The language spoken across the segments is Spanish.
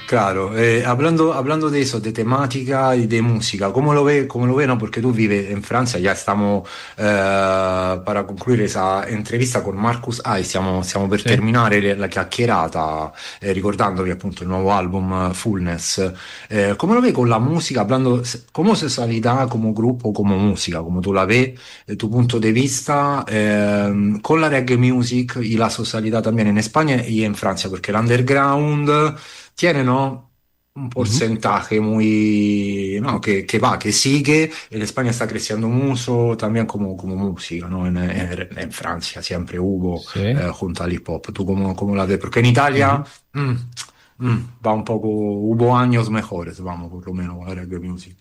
Claro, hablando de eso, de temática y de música, cómo lo ve, no? Porque tú vives en Francia, ya estamos para concluir esa entrevista con Marcus Ai, stiamo per Sí. terminare la chiacchierata, ricordandovi appunto il nuovo album Fullness. Come lo vedi con la musica, hablando come sessualità, come gruppo, come musica, come tu la vedi, tu punto de vista, con la reggae music y la socialità también en España y en Francia, porque el underground tiene, ¿no? Un Ujú. porcentaje muy, ¿no? Que va, que sigue. En España está creciendo mucho, también como música, ¿no? En Francia siempre hubo, Sí. junto al hip hop. ¿Tú cómo la ves? Porque en Italia Ujú. mm, va un poco, hubo años mejores, vamos, por lo menos con la reggae music.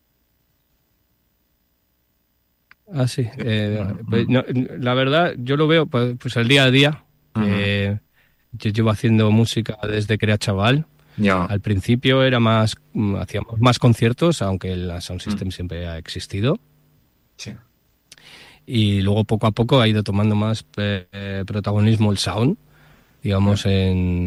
Ah, sí. Pues, Mm. no, la verdad, yo lo veo pues el día a día. Mhm. Yo llevo haciendo música desde que era chaval. Ya. Al principio era más, hacíamos más conciertos, aunque la Sound Mm. System siempre ha existido. Sí. Y luego poco a poco ha ido tomando más protagonismo el sound, Ya. digamos,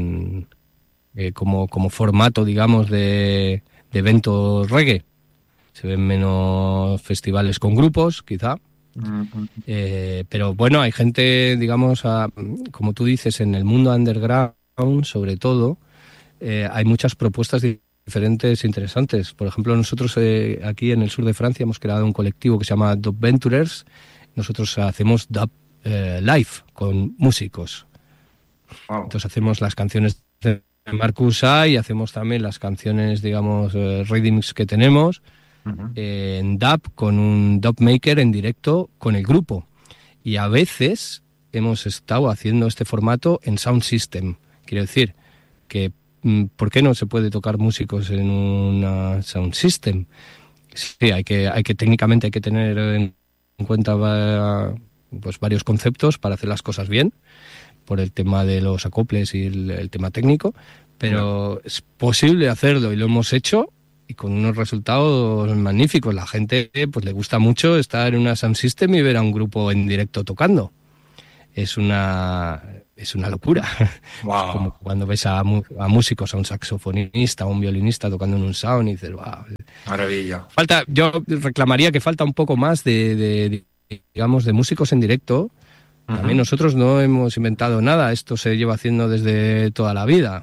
como formato, digamos, de eventos reggae. Se ven menos festivales con grupos, quizá. Mm. Pero bueno, hay gente, digamos, como tú dices, en el mundo underground, sobre todo, hay muchas propuestas diferentes interesantes. Por ejemplo, nosotros aquí en el sur de Francia hemos creado un colectivo que se llama Dub Venturers. Nosotros hacemos dub live con músicos. Wow. Entonces hacemos las canciones de Marcus A y hacemos también las canciones, digamos, readings que tenemos Mhm. en dub con un dub maker en directo con el grupo. Y a veces hemos estado haciendo este formato en Sound System. Quiero decir que, ¿por qué no se puede tocar músicos en una Sound System? Sí, técnicamente hay que tener en cuenta pues varios conceptos para hacer las cosas bien, por el tema de los acoples y el tema técnico, Ya. pero es posible hacerlo y lo hemos hecho y con unos resultados magníficos. La gente pues le gusta mucho estar en una Sound System y ver a un grupo en directo tocando. Es una, es una locura. Es como Wow. cuando ves a músicos, a un saxofonista, a un violinista tocando en un sound y dices, wow. Maravilla. Yo reclamaría que falta un poco más digamos, de músicos en directo. También Mhm. nosotros no hemos inventado nada, esto se lleva haciendo desde toda la vida.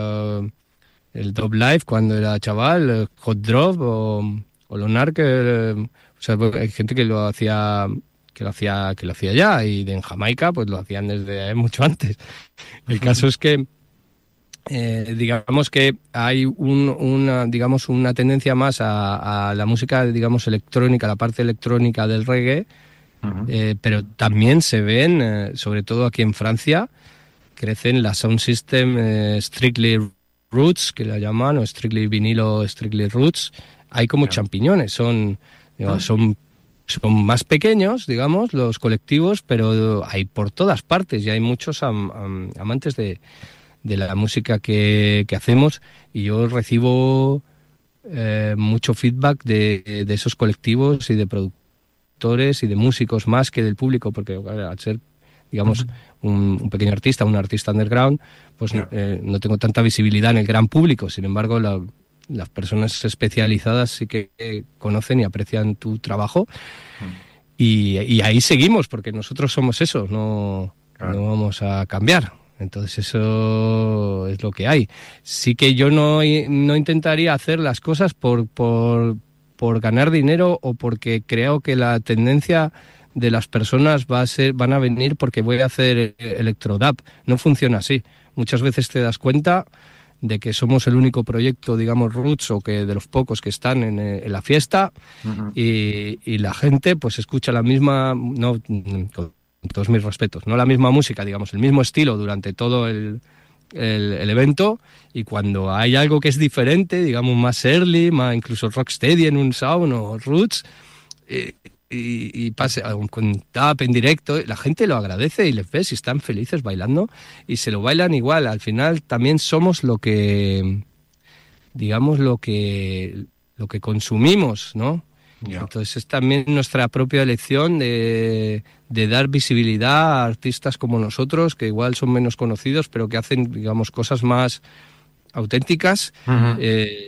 El Drop Live cuando era chaval, Hot Drop o Lunar, o sea, pues, hay gente que lo hacía ya, y en Jamaica pues lo hacían desde mucho antes. El caso es que digamos que hay digamos una tendencia más a la música, digamos, electrónica, la parte electrónica del reggae, Mhm. pero también se ven, sobre todo aquí en Francia, crecen las sound system strictly roots, que la llaman, o strictly vinilo, strictly roots. Hay como Ya. champiñones, digamos, Ah, son más pequeños, digamos, los colectivos, pero hay por todas partes y hay muchos amantes de la música que hacemos, y yo recibo mucho feedback de esos colectivos y de productores y de músicos más que del público, porque claro, al ser, digamos, mhm. un pequeño artista, un artista underground, pues Ya. no tengo tanta visibilidad en el gran público. Sin embargo, las personas especializadas sí que conocen y aprecian tu trabajo, Mm. y ahí seguimos, porque nosotros somos eso, no Claro. vamos a cambiar. Entonces eso es lo que hay. Sí que yo no intentaría hacer las cosas por ganar dinero, o porque creo que la tendencia de las personas van a venir porque voy a hacer electrodub. No funciona así. Muchas veces te das cuenta de que somos el único proyecto, digamos, roots, o que de los pocos que están en la fiesta, Mhm. y la gente pues escucha la misma, no, con todos mis respetos, no la misma música, digamos, el mismo estilo durante todo el evento, y cuando hay algo que es diferente, digamos, más early, más incluso rocksteady en un sound o roots, eh, y pase con tap en directo, la gente lo agradece y les ves y están felices bailando y se lo bailan igual. Al final también somos digamos, lo que consumimos, ¿no? Ya. Entonces es también nuestra propia elección de dar visibilidad a artistas como nosotros, que igual son menos conocidos, pero que hacen, digamos, cosas más, auténticas. Ujú.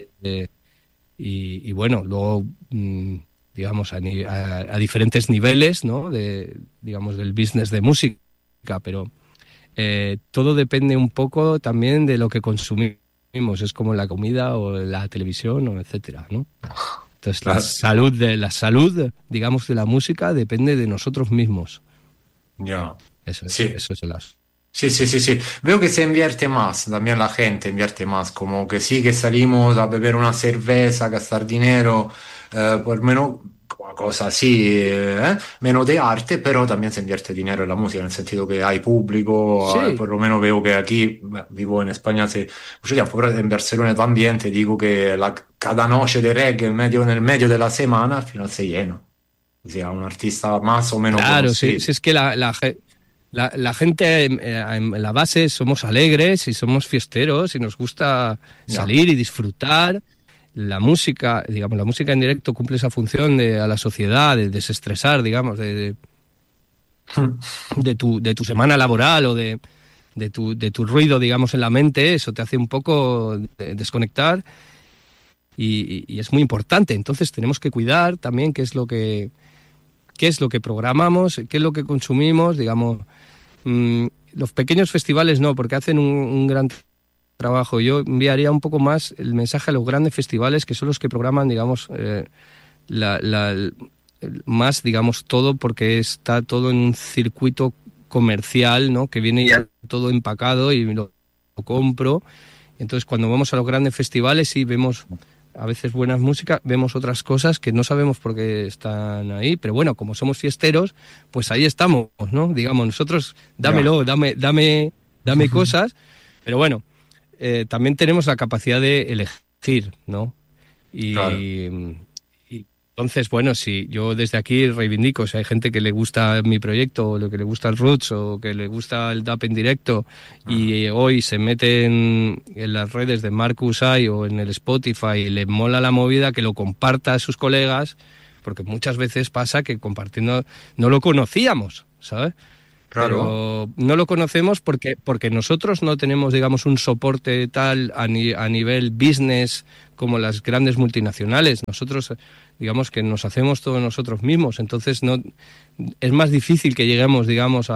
Y bueno, luego, digamos, a diferentes niveles, ¿no? Digamos, del business de música, pero todo depende un poco también de lo que consumimos. Es como la comida o la televisión o etcétera, ¿no? Entonces Claro. la salud, digamos, de la música depende de nosotros mismos. Ya. Eso, Sí. eso es el asunto. Sí, sí, sí, sí. Veo que se invierte más, también la gente invierte más, como que sí que salimos a beber una cerveza, a gastar dinero, por menos cosa así, menos de arte, pero también se invierte dinero en la música, en el sentido que hay público, Sí, por lo menos veo que aquí, beh, vivo en España hace mucho tiempo, pero en Barcelona también te digo que cada noche de reggae nel medio de la semana al final se llena, o sea, un artista más o menos claro, sí, conocido. sí, es que la gente en la base somos alegres y somos fiesteros y nos gusta Ya. salir y disfrutar. La música, digamos, la música en directo cumple esa función de a la sociedad, de desestresar, digamos, de tu semana laboral o de tu ruido, digamos, en la mente. Eso te hace un poco desconectar y es muy importante. Entonces tenemos que cuidar también qué es lo que programamos, qué es lo que consumimos, digamos. Los pequeños festivales no, porque hacen un gran trabajo. Yo enviaría un poco más el mensaje a los grandes festivales, que son los que programan, digamos, más, digamos, todo, porque está todo en un circuito comercial, ¿no? Que viene ya todo empacado y lo compro. Entonces, cuando vamos a los grandes festivales, sí vemos a veces buenas músicas, vemos otras cosas que no sabemos por qué están ahí, pero bueno, como somos fiesteros, pues ahí estamos, ¿no? Digamos, nosotros, Ya. dámelo, dame cosas, pero bueno, también tenemos la capacidad de elegir, ¿no? Claro. Y entonces, bueno, si yo desde aquí reivindico, si hay gente que le gusta mi proyecto, o lo que le gusta el Roots, o que le gusta el DAP en directo, Ajá. y hoy se mete en las redes de Marcus I o en el Spotify y le mola la movida, que lo comparta a sus colegas, porque muchas veces pasa que compartiendo no lo conocíamos, ¿sabes? Claro. Pero no lo conocemos porque nosotros no tenemos, digamos, un soporte tal a nivel business como las grandes multinacionales. Nosotros, digamos, que nos hacemos todos nosotros mismos. Entonces, no, es más difícil que lleguemos, digamos,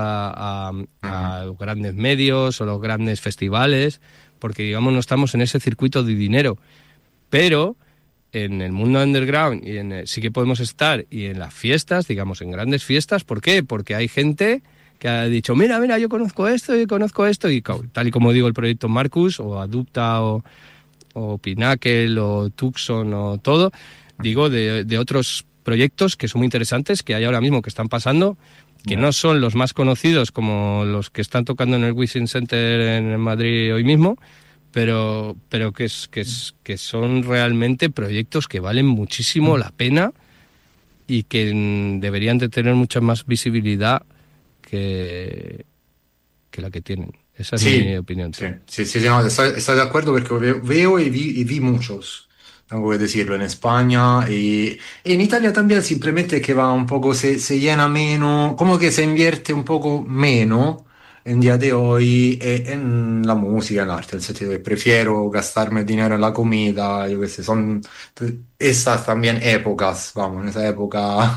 Ujú. a los grandes medios o los grandes festivales, porque, digamos, no estamos en ese circuito de dinero. Pero en el mundo underground sí que podemos estar, y en las fiestas, digamos, en grandes fiestas. ¿Por qué? Porque hay gente que ha dicho, mira, mira, yo conozco esto, y tal y como digo, el proyecto Marcus, o Adupta, o Pinnacle, o Tucson, o todo, digo, de otros proyectos que son muy interesantes, que hay ahora mismo que están pasando, que Ya. no son los más conocidos como los que están tocando en el Wishing Center en Madrid hoy mismo, pero que son realmente proyectos que valen muchísimo la pena y que deberían de tener mucha más visibilidad que, que la que tienen. Esa es mi Sí, opinión. sí, sí, sí, sí, no, estoy de acuerdo porque veo y vi muchos, tengo que decirlo, en España y en Italia también simplemente que va un poco, se llena menos, como que se invierte un poco menos en día de hoy en la música, en el arte, en el sentido que prefiero gastarme dinero en la comida, yo qué sé, son estas también épocas, vamos, en esa época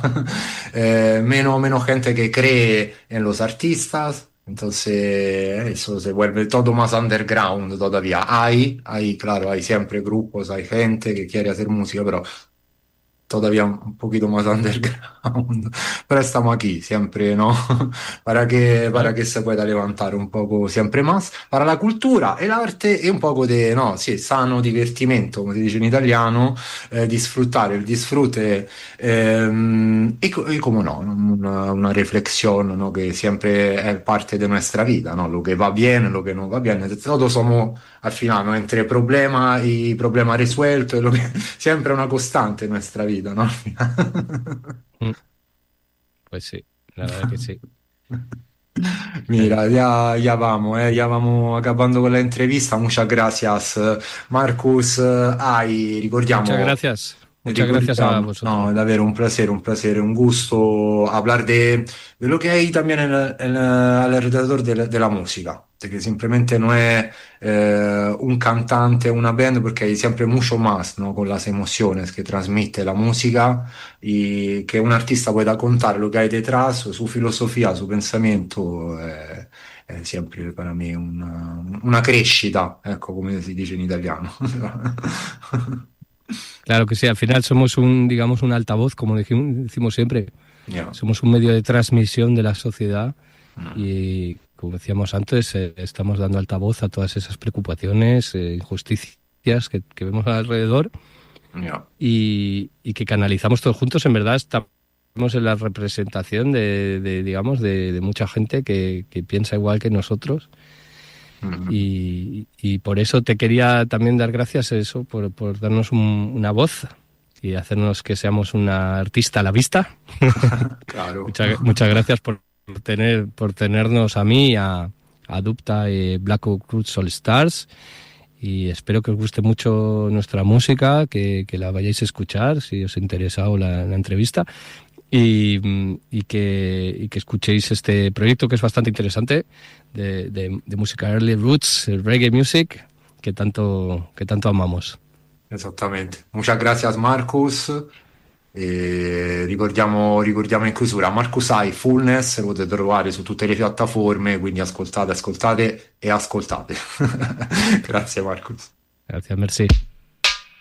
menos gente que cree en los artistas. Entonces, eso se vuelve todo más underground todavía. Claro, hay siempre grupos, hay gente que quiere hacer música, pero todavía un poquito más underground. Pero estamos aquí, siempre, ¿no? Para Claro. que se pueda levantar un poco siempre más. Para la cultura e l'arte e un poco de, no, sì, sano divertimento, come si dice in italiano, disfrutar, el disfrute y como no, una reflexión, ¿no? Que siempre es parte de nuestra vida, ¿no? Lo que va bien, lo que no va bien, todos somos al final, ¿no? Entre problema y problema resuelto, es lo que siempre una costante en nuestra vida, ¿no? Mm, Pues sí, la verdad que sí. Mira, ya vamos acabando con la entrevista. Muchas gracias, Marcus. Muchas Ricordiamo, gracias. Muchas gracias a Ricordiamo, no, vosotros. è davvero un placer, un gusto hablar de lo que hay también alrededor de la música, de que simplemente no es un cantante, una band, porque hay siempre mucho más, ¿no? Con las emociones que transmite la música y que un artista pueda contar lo que hay detrás, su filosofía, su pensamiento, è sempre per me una crescita, ecco come si dice in italiano. Claro que sí, al final somos un, digamos, un altavoz, como decimos siempre. Yeah. Somos un medio de transmisión de la sociedad Mm. y, como decíamos antes, estamos dando altavoz a todas esas preocupaciones, injusticias que vemos alrededor Yeah. y que canalizamos todos juntos. En verdad estamos en la representación digamos, de mucha gente que piensa igual que nosotros. Mm. Y por eso te quería también dar gracias a eso, por darnos una voz y hacernos que seamos una artista a la vista. Claro. Muchas gracias por tenernos a mí, a Dubta y Black Oak Roots All Stars. Y espero que os guste mucho nuestra música, que la vayáis a escuchar si os ha interesado la entrevista. Y que escuchéis este proyecto que es bastante interesante de música early roots, reggae music, que tanto amamos. Esattamente. Muchas gracias Marcus. E ricordiamo in chiusura, Marcus Hai, Fullness, lo potete trovare su tutte le piattaforme, quindi ascoltate, ascoltate e ascoltate. Grazie Marcus. Gracias, merci.